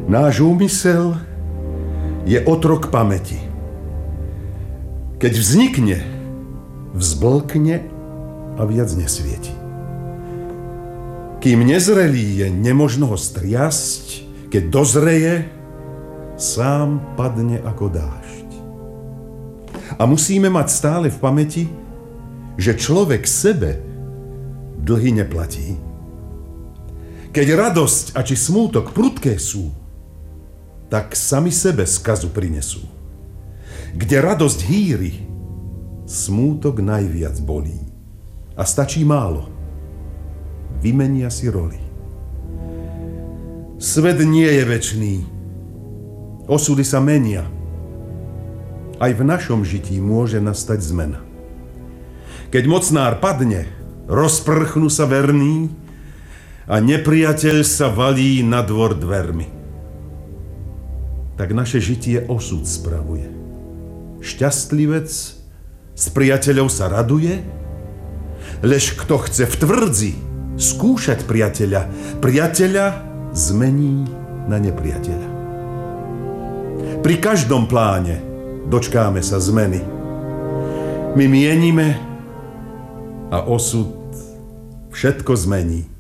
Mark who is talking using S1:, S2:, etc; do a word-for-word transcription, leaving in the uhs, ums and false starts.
S1: Náš úmysel je otrok pamäti. Keď vznikne, vzblkne a viac nesvieti. Kým nezrelý je, nemožno ho striasť, keď dozreje, sám padne ako dážď. A musíme mať stále v pamäti, že človek sebe dlhy neplatí. Keď radosť a či smútok prudké sú, tak sami sebe skazu prinesú. Kde radosť hýri, smútok najviac bolí. A stačí málo. Vymenia si roli. Svet nie je večný. Osudy sa menia. Aj v našom žití môže nastať zmena. Keď mocnár padne, rozprchnú sa verní a nepriateľ sa valí na dvor dvermi. Tak naše žitie osud spravuje. Šťastlivec s priateľov sa raduje, lež kto chce v tvrdzi skúšať priateľa, priateľa zmení na nepriateľa. Pri každom pláne dočkáme sa zmeny. My mienime a osud všetko zmení.